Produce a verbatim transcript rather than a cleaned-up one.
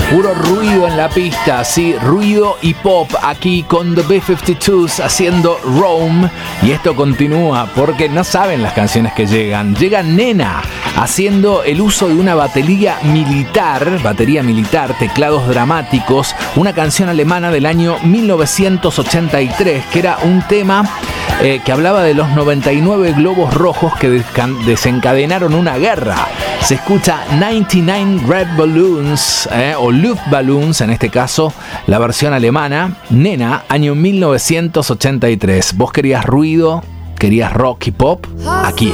Puro ruido en la pista, sí, ruido y pop aquí con The B cincuenta y dos haciendo Rome. Y esto continúa porque no saben las canciones que llegan. Llega Nena haciendo el uso de una batería militar, batería militar, teclados dramáticos, una canción alemana del año mil novecientos ochenta y tres, que era un tema eh, que hablaba de los noventa y nueve globos rojos que descan- desencadenaron una guerra. Se escucha noventa y nueve Red Balloons, eh, o Luftballons, en este caso, la versión alemana. Nena, año mil novecientos ochenta y tres. ¿Vos querías ruido? ¿Querías rock y pop? Aquí